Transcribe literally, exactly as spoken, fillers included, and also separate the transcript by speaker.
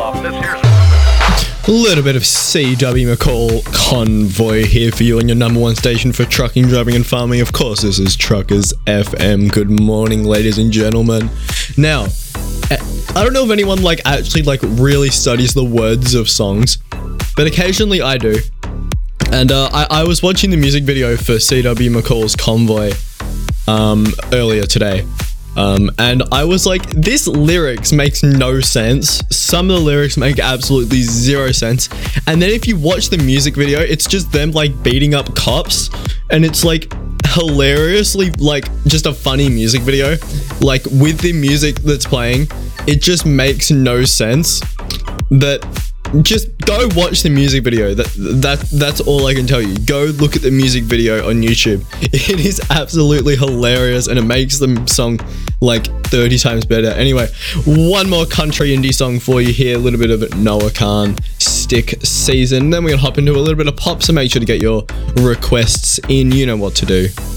Speaker 1: off. This here's
Speaker 2: A little bit of C W McCall Convoy here for you on your number one station for trucking, driving and farming. Of course, this is Truckers F M. Good morning, ladies and gentlemen. Now, I don't know if anyone like actually like really studies the words of songs, but occasionally I do. And uh, I, I was watching the music video for C W McCall's Convoy um, earlier today. Um, and I was like, this lyrics makes no sense. Some of the lyrics make absolutely zero sense. And then if you watch the music video, it's just them like beating up cops. And it's like hilariously like just a funny music video. Like with the music that's playing, it just makes no sense. That just go watch the music video. That that that's all I can tell you. Go look at the music video on YouTube. It is absolutely hilarious, and it makes the song like thirty times better. Anyway, one more country indie song for you here. A little bit of Noah Khan, Stick Season. Then we're gonna hop into a little bit of pop. So make sure to get your requests in. You know what to do.